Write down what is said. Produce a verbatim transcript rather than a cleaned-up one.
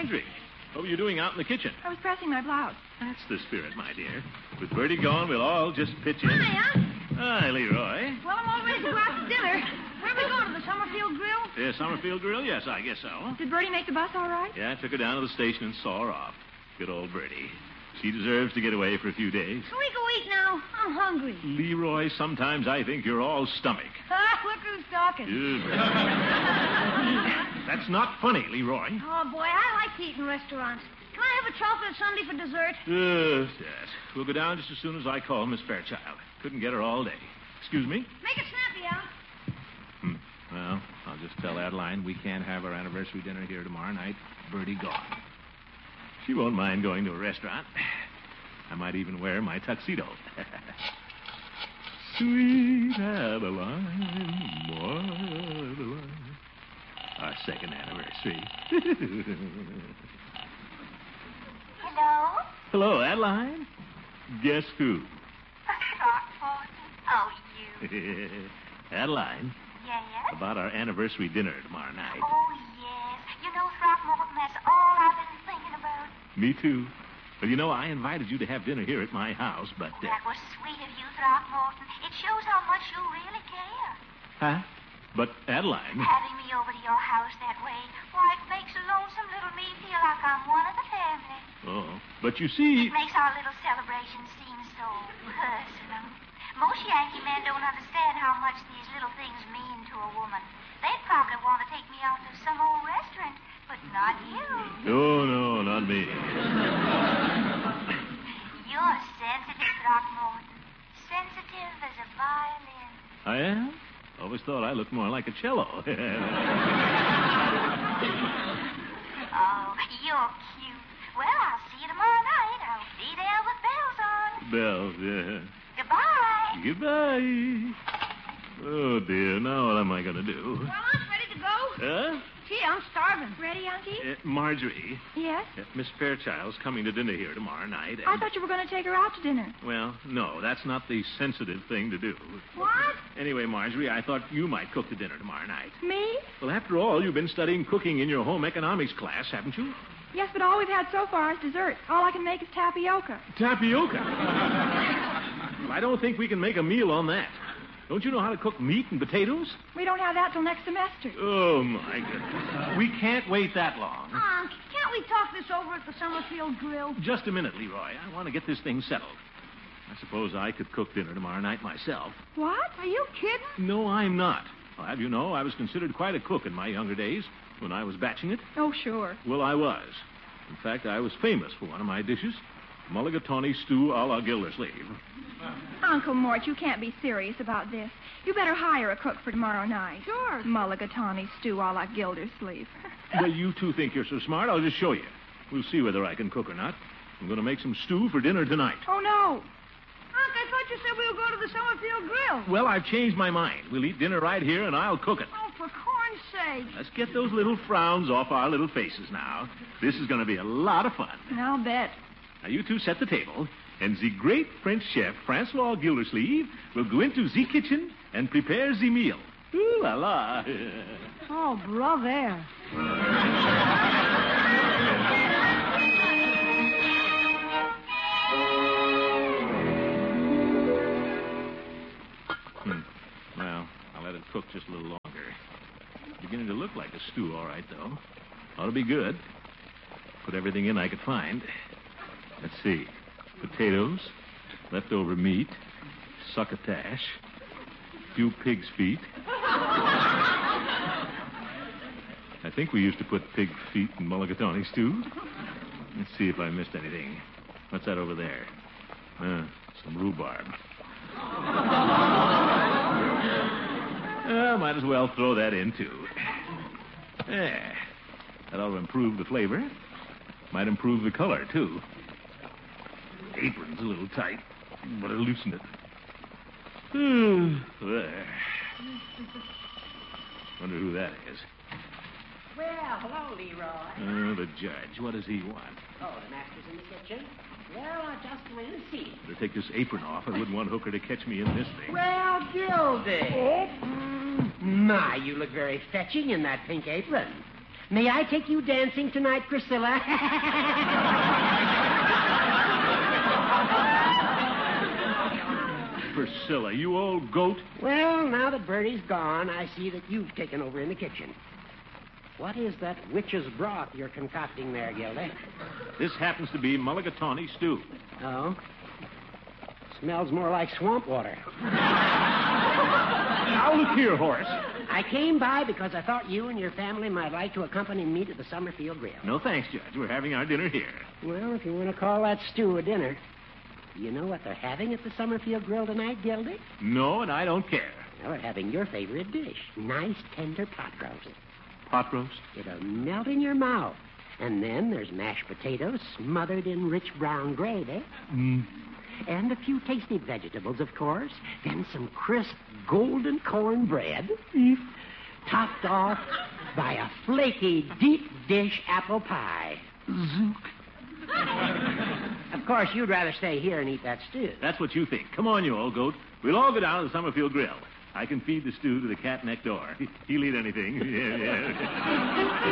Marjorie. What were you doing out in the kitchen? I was pressing my blouse. That's the spirit, my dear. With Bertie gone, we'll all just pitch in. Hi, Unc. Hi, Leroy. Well, I'm all ready to go out to dinner. Where are we going, to the Summerfield Grill? Yeah, Summerfield Grill? Yes, I guess so. Did Bertie make the bus all right? Yeah, I took her down to the station and saw her off. Good old Bertie. She deserves to get away for a few days. Can we go eat now? I'm hungry. Leroy, sometimes I think you're all stomach. Ah, look who's talking. That's not funny, Leroy. Oh, boy, I like to eat in restaurants. Can I have a chocolate sundae for dessert? Yes, yes. We'll go down just as soon as I call Miss Fairchild. Couldn't get her all day. Excuse me? Make it snappy, Al. Hmm. Well, I'll just tell Adeline we can't have our anniversary dinner here tomorrow night. Bertie gone. She won't mind going to a restaurant. I might even wear my tuxedo. Sweet Adeline, Adeline. Our second anniversary. Hello? Hello, Adeline. Guess who? Throckmorton. Oh, you. Adeline, Yes? about our anniversary dinner tomorrow night. Oh, yes. You know, Throckmorton, that's all I've been thinking about. Me too. Well, you know, I invited you to have dinner here at my house, but... Uh... That was sweet of you, Throckmorton. It shows how much you really care. Huh? But, Adeline... Having me over to your house that way, why, it makes lonesome little me feel like I'm one of the family. Oh, but you see... It makes our little celebration seem so personal. Most Yankee men don't understand how much these little things mean to a woman. They'd probably want to take me out to some old restaurant, but not you. No, no, not me. You're sensitive, Throckmorton. Sensitive as a violin. I am? Always thought I looked more like a cello. Oh, you're cute. Well, I'll see you tomorrow night. I'll be there with bells on. Bells, yeah. Goodbye. Goodbye. Oh, dear. Now what am I going to do? Well, Unc, ready to go? Huh? Gee, I'm starving. Ready, Unky? Uh, Marjorie, Yes? uh, Miss Fairchild's coming to dinner here tomorrow night. And... I thought you were going to take her out to dinner. Well, no, that's not the sensitive thing to do. What? Anyway, Marjorie, I thought you might cook the dinner tomorrow night. Me? Well, after all, you've been studying cooking in your home economics class, haven't you? Yes, but all we've had so far is dessert. All I can make is tapioca. Tapioca? Well, I don't think we can make a meal on that. Don't you know how to cook meat and potatoes? We don't have that till next semester. Oh, my goodness. We can't wait that long. Unc, can't we talk this over at the Summerfield Grill? Just a minute, Leroy. I want to get this thing settled. I suppose I could cook dinner tomorrow night myself. What? Are you kidding? No, I'm not. I'll have you know, I was considered quite a cook in my younger days when I was batching it. Oh, sure. Well, I was. In fact, I was famous for one of my dishes, mulligatawny stew a la Gildersleeve. Uncle Mort, you can't be serious about this. You better hire a cook for tomorrow night. Sure. Mulligatawny stew a la Gildersleeve. Well, you two think you're so smart, I'll just show you. We'll see whether I can cook or not. I'm going to make some stew for dinner tonight. Oh, no. Unc, I thought you said we would go to the Summerfield Grill. Well, I've changed my mind. We'll eat dinner right here, and I'll cook it. Oh, for corn's sake. Let's get those little frowns off our little faces now. This is going to be a lot of fun. I'll bet. Now, you two set the table, and the great French chef, Francois Gildersleeve, will go into the kitchen and prepare the meal. Ooh la la. Oh, brother. Hmm. Well, I'll let it cook just a little longer. It's beginning to look like a stew, all right, though. Ought to be good. Put everything in I could find. Let's see. Potatoes, leftover meat, succotash, few pig's feet. I think we used to put pig feet in mulligatawny stew. Let's see if I missed anything. What's that over there? Uh, some rhubarb. Uh, might as well throw that in, too. Yeah, that ought to improve the flavor. Might improve the color, too. Apron's a little tight, but I'll loosen it. There. Wonder who that is. Well, hello, Leroy. Oh, the judge. What does he want? Oh, the master's in the kitchen? Well, I'll just wait and see. Better take this apron off. I wouldn't want Hooker to catch me in this thing. Well, Gildy. Oh. Mm, my, you look very fetching in that pink apron. May I take you dancing tonight, Priscilla? Priscilla, you old goat. Well, now that Bertie's gone, I see that you've taken over in the kitchen. What is that witch's broth you're concocting there, Gildy? This happens to be mulligatawny stew. Oh? Smells more like swamp water. Now, look here, Horace. I came by because I thought you and your family might like to accompany me to the Summerfield Grill. No thanks, Judge. We're having our dinner here. Well, if you want to call that stew a dinner. You know what they're having at the Summerfield Grill tonight, Gildy? No, and I don't care. Well, they're having your favorite dish. Nice, tender pot roast. Pot roast? It'll melt in your mouth. And then there's mashed potatoes smothered in rich brown gravy. Mm. And a few tasty vegetables, of course. Then some crisp golden cornbread. Mm. Topped off by a flaky deep dish apple pie. Zook. Of course, you'd rather stay here and eat that stew. That's what you think. Come on, you old goat. We'll all go down to the Summerfield Grill. I can feed the stew to the cat next door. He'll eat anything. Yeah, yeah.